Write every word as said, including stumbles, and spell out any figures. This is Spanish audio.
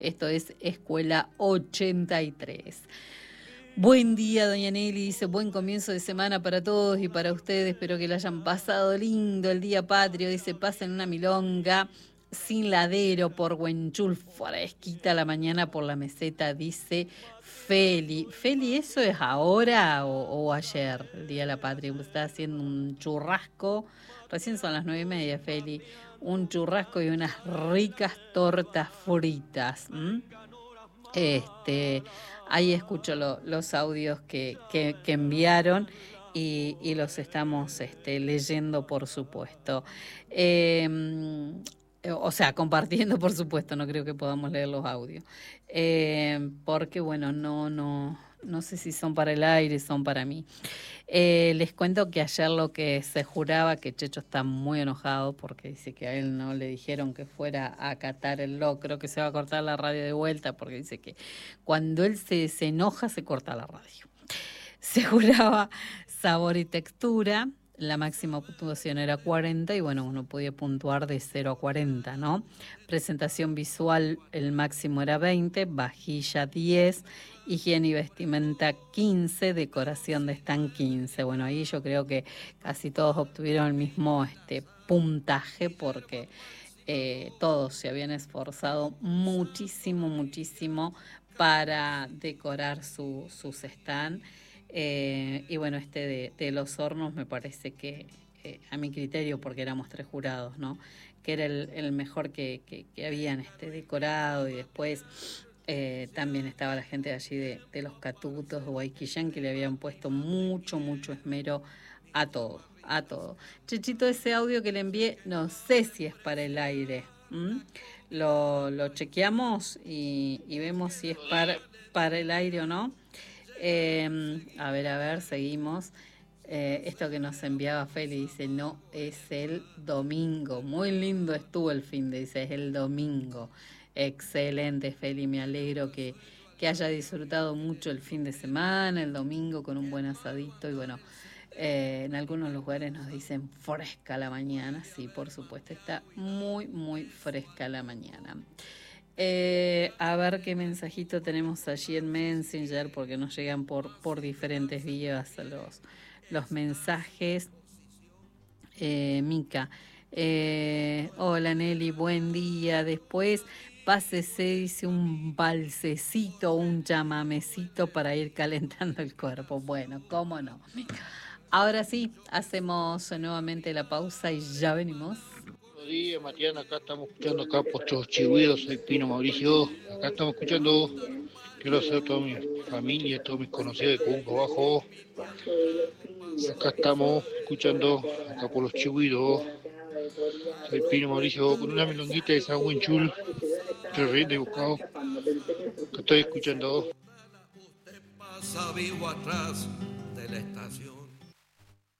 Esto es Escuela ochenta y tres. Buen día, doña Nelly, dice, buen comienzo de semana para todos y para ustedes, espero que lo hayan pasado lindo el día patrio, dice, pasen una milonga sin ladero por Huenchul, fresquita la mañana por la meseta, dice Feli. Feli, ¿eso es ahora o, o ayer, el día de la patria? Está haciendo un churrasco, recién son las nueve y media, Feli, un churrasco y unas ricas tortas fritas, ¿m? Este, ahí escucho lo, los audios que, que, que enviaron y, y los estamos este, leyendo, por supuesto. Eh, o sea, compartiendo, por supuesto, no creo que podamos leer los audios. Eh, porque, bueno, no, no, no sé si son para el aire, son para mí. Eh, les cuento que ayer lo que se juraba, que Checho está muy enojado porque dice que a él no le dijeron que fuera a catar el locro, que se va a cortar la radio de vuelta porque dice que cuando él se, se enoja se corta la radio. Se juraba sabor y textura, la máxima puntuación era cuarenta y bueno, uno podía puntuar de cero a cuarenta, ¿no? Presentación visual, el máximo era veinte, vajilla diez, higiene y vestimenta quince, decoración de stand quince. Bueno, ahí yo creo que casi todos obtuvieron el mismo este, puntaje porque eh, todos se habían esforzado muchísimo, muchísimo para decorar su, sus stand. Eh, y bueno, este de, de los hornos me parece que, eh, a mi criterio, porque éramos tres jurados, ¿no? Que era el, el mejor que, que, que habían este, decorado, y después eh, también estaba la gente de allí de, de los Catutos, de Guayquillán, que le habían puesto mucho, mucho esmero a todo, a todo. Chechito, ese audio que le envié, no sé si es para el aire. ¿Mm? Lo, lo chequeamos y, y vemos si es para, para el aire o no. Eh, a ver, a ver, seguimos. Eh, esto que nos enviaba Feli dice, no, es el domingo. Muy lindo estuvo el fin de, dice, es el domingo. Excelente, Feli, me alegro que, que haya disfrutado mucho el fin de semana, el domingo con un buen asadito. Y bueno, eh, en algunos lugares nos dicen fresca la mañana. Sí, por supuesto, está muy, muy fresca la mañana. Eh, a ver qué mensajito tenemos allí en Messenger, porque nos llegan por, por diferentes vías los, los mensajes. Eh, Mica, eh, hola Nelly, buen día. Después pásese, dice, un balsecito, un chamamecito para ir calentando el cuerpo. Bueno, cómo no. Ahora sí, hacemos nuevamente la pausa y ya venimos. Buenos días, Matías, acá estamos escuchando acá Puestos Chihuidos, soy Pino Mauricio, acá estamos escuchando, quiero hacer a toda mi familia, a todos mis conocidos de Cumco Bajo, acá estamos escuchando acá por los Chihuidos, soy Pino Mauricio, con una milonguita de Sahuenchul, que riendo y buscado, que estoy escuchando. Pasa vivo atrás de la estación.